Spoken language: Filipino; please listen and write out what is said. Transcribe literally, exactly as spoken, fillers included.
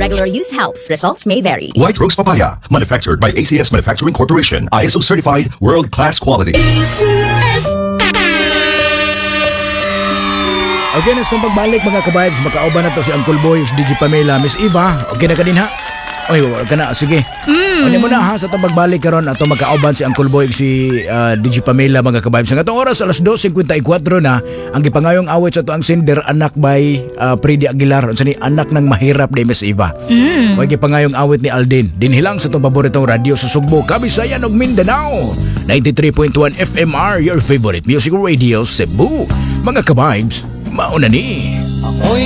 regular use helps. Results may vary. White Rose Papaya, manufactured by A C S Manufacturing Corporation, I S O certified, world-class quality. Okay, next itong pagbalik mga ka-vibes. Makauban na to si Uncle Boy, D J Pamela, Miss Eva. Okay na ka din ha? Oy, wala ka na. Sige. Mm. Ano mo na ha, sa itong pagbalik karon ato magkauban si Uncle Boy, si uh, D J Pamela mga ka-vibes. Sa itong oras, alas dos fifty-four na, ang gipangayong awit sa ito ang Cinder, anak by uh, Freddy Aguilar. Sa ni anak ng mahirap ni Miss Eva. Mm. May gipangayong awit ni Alden. Dinhilang sa itong paboritong radio sa Sugbo, Kabisayan ug Mindanao. ninety-three point one F M R, your favorite music radio, Cebu. Mga ka-vibes, mauna ni.